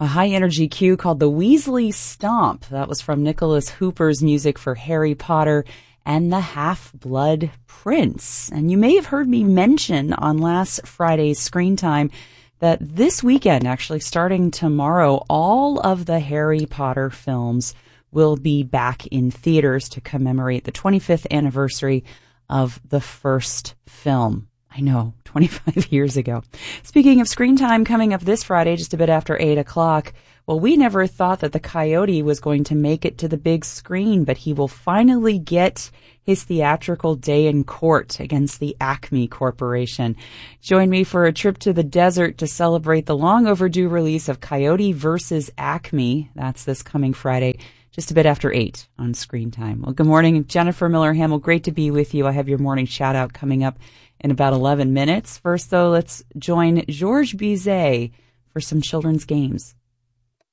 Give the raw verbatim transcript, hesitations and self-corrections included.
a high-energy cue called the Weasley Stomp. That was from Nicholas Hooper's music for Harry Potter and the Half-Blood Prince. And you may have heard me mention on last Friday's Screen Time that this weekend, actually starting tomorrow, all of the Harry Potter films will be back in theaters to commemorate the twenty-fifth anniversary of the first film. I know, twenty-five years ago. Speaking of Screen Time, coming up this Friday, just a bit after eight o'clock, well, we never thought that the Coyote was going to make it to the big screen, but he will finally get his theatrical day in court against the Acme Corporation. Join me for a trip to the desert to celebrate the long overdue release of Coyote versus Acme. That's this coming Friday, just a bit after eight on Screen Time. Well, good morning, Jennifer Miller-Hamill. Great to be with you. I have your morning shout out coming up in about eleven minutes. First, though, let's join Georges Bizet for some children's games.